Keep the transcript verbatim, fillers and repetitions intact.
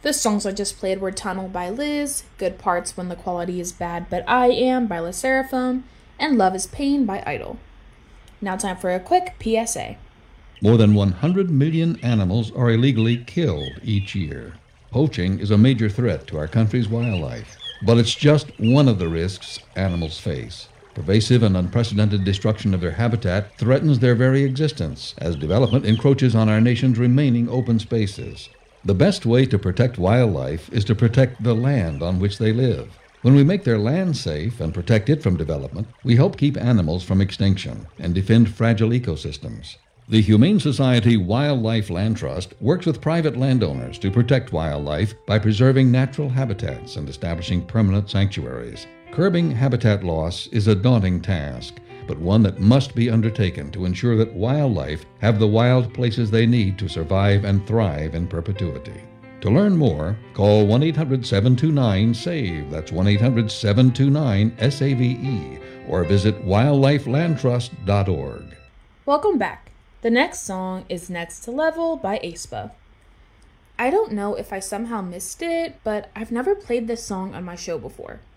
The songs I just played were Tunnel by Liz, Good Parts When the Quality is Bad But I Am by Le Seraphim, and Love is Pain by Idol. Now time for a quick P S A. More than one hundred million animals are illegally killed each year. Poaching is a major threat to our country's wildlife, but it's just one of the risks animals face. Pervasive and unprecedented destruction of their habitat threatens their very existence as development encroaches on our nation's remaining open spaces. The best way to protect wildlife is to protect the land on which they live. When we make their land safe and protect it from development, we help keep animals from extinction and defend fragile ecosystems. The Humane Society Wildlife Land Trust works with private landowners to protect wildlife by preserving natural habitats and establishing permanent sanctuaries. Curbing habitat loss is a daunting task, but one that must be undertaken to ensure that wildlife have the wild places they need to survive and thrive in perpetuity. To learn more, call one eight hundred seven two nine SAVE, that's one eight hundred seven two nine S A V E, or visit wildlife land trust dot org. Welcome back. The next song is Next to Level by aespa. I don't know if I somehow missed it, but I've never played this song on my show before.